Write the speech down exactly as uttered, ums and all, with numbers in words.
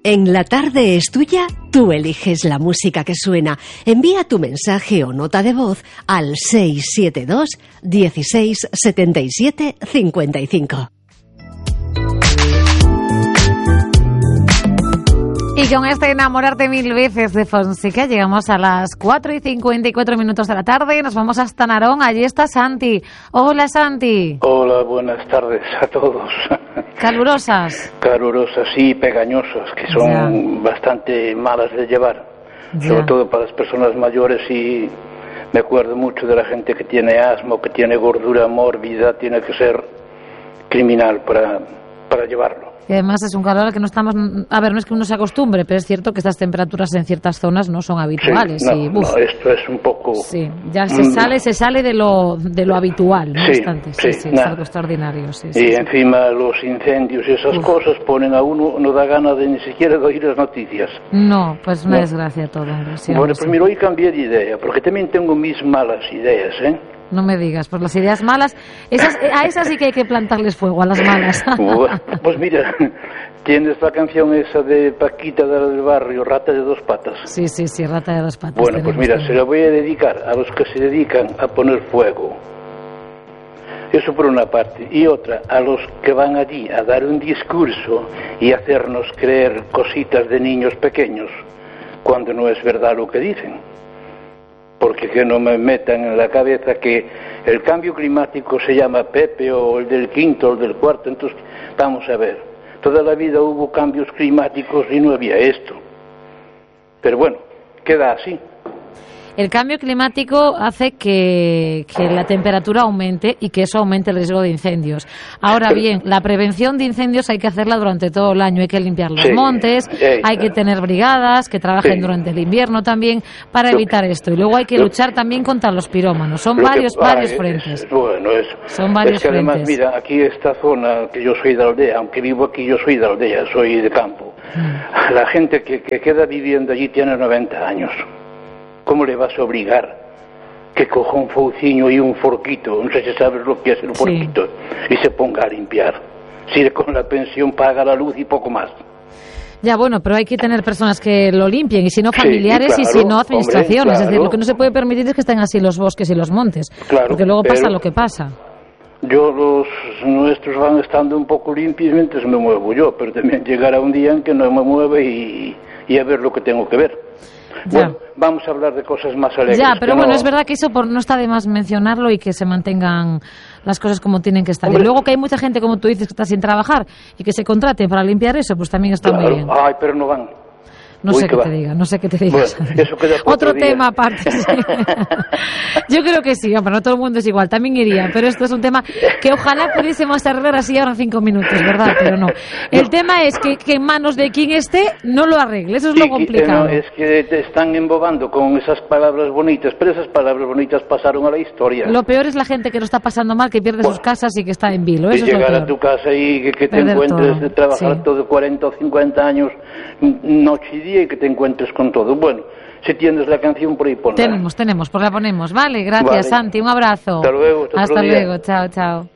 En La Tarde es Tuya, tú eliges la música que suena. Envía tu mensaje o nota de voz al seis siete dos, dieciséis, setenta y siete, cincuenta y cinco. Y con este Enamorarte mil veces de Fonseca llegamos a las cuatro y cincuenta y cuatro minutos de la tarde y nos vamos hasta Narón. Allí está Santi. Hola, Santi. Hola, buenas tardes a todos. ¿Calurosas? Calurosas y pegañosas, que son ya. bastante malas de llevar. Ya. Sobre todo para las personas mayores, y me acuerdo mucho de la gente que tiene asma o que tiene gordura mórbida. Tiene que ser criminal para, para llevarlo. Y además es un calor al que no estamos... A ver, no es que uno se acostumbre, pero es cierto que estas temperaturas en ciertas zonas no son habituales. Sí, no, y, no, esto es un poco... Sí, ya se sale se sale de lo de lo habitual, no sí, obstante. Sí, sí, sí, es algo extraordinario. Sí, sí, y sí. encima los incendios y esas Uf. cosas ponen a uno, no da gana de ni siquiera de oír las noticias. No, pues una no. desgracia todo. Hombre, sí, bueno, pues sí. mira, hoy cambié de idea, porque también tengo mis malas ideas, ¿eh? No me digas, pues las ideas malas, esas, a esas sí que hay que plantarles fuego, a las malas. Pues mira, tienes la canción esa de Paquita del Barrio, Rata de dos patas. Sí, sí, sí, Rata de dos patas. Bueno, pues mira, se la voy a dedicar a los que se dedican a poner fuego. Eso por una parte. Y otra, a los que van allí a dar un discurso y hacernos creer cositas de niños pequeños, cuando no es verdad lo que dicen. Porque que no me metan en la cabeza que el cambio climático se llama Pepe o el del quinto o el del cuarto. Entonces, vamos a ver, toda la vida hubo cambios climáticos y no había esto. Pero bueno, queda así. El cambio climático hace que, que la temperatura aumente y que eso aumente el riesgo de incendios. Ahora bien, la prevención de incendios hay que hacerla durante todo el año. Hay que limpiar los sí, montes, sí, hay que tener brigadas que trabajen sí. durante el invierno también para evitar esto. Y luego hay que luchar también contra los pirómanos. Son varios, que, varios ay, frentes. Es, bueno, es, Son varios es que además, frentes. Mira, aquí esta zona, que yo soy de aldea, aunque vivo aquí, yo soy de aldea, soy de campo. Mm. La gente que, que queda viviendo allí tiene noventa años. ¿Cómo le vas a obligar que coja un fouciño y un forquito, no sé si sabes lo que es el forquito, sí. y se ponga a limpiar? Si con la pensión paga la luz y poco más. Ya, bueno, pero hay que tener personas que lo limpien, y si no familiares, sí, claro, y si no administraciones. Hombre, claro. Es decir, lo que no se puede permitir es que estén así los bosques y los montes, claro, porque luego pasa pero... lo que pasa. Yo, los nuestros van estando un poco limpios mientras me muevo yo, pero también llegará un día en que no me mueve y, y a ver lo que tengo que ver. Ya. Bueno, vamos a hablar de cosas más alegres. Ya, pero bueno, no... es verdad que eso por, no está de más mencionarlo y que se mantengan las cosas como tienen que estar. Hombre, y luego que hay mucha gente, como tú dices, que está sin trabajar y que se contrate para limpiar eso, pues también está claro. muy bien. Ay, pero no van. No Uy, sé qué va. te diga, no sé qué te diga. Bueno, eso queda otro otro tema aparte. Sí. Yo creo que sí, hombre, no todo el mundo es igual, también iría, pero esto es un tema que ojalá pudiésemos arreglar así ahora en cinco minutos, ¿verdad? Pero no. El no. tema es que, que en manos de quien esté no lo arregle, eso es sí, lo complicado. No, es que te están embobando con esas palabras bonitas, pero esas palabras bonitas pasaron a la historia. Lo peor es la gente que lo está pasando mal, que pierde bueno, sus casas y que está en vilo. Eso y llegar es lo a tu casa y que, que te Perder encuentres todo. de trabajar sí. todo cuarenta o cincuenta años, noche y día, y que te encuentres con todo. Bueno, si tienes la canción por ahí, ponla. Tenemos, tenemos, pues la ponemos. Vale, gracias, vale. Santi, un abrazo. Hasta luego. Hasta, hasta luego, chao, chao.